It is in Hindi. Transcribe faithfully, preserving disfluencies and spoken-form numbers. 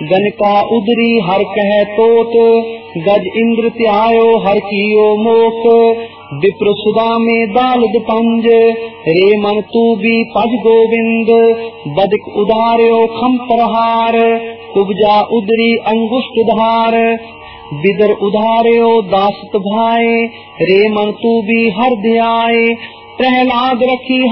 गनका उदरी हर कह तोत, गज इंद्र त्यायो हर कियो मोक। विप्र सुदा में दालद पंज, रे मन तू भी पज गोविंद। बदिक उदार्यो खम प्रहार, उपजा उदरी अंगुष्ठ धार। बिदर उधार्यो दासत भाए, रे मन तू भी हर ध्याए। प्रहलाद रखी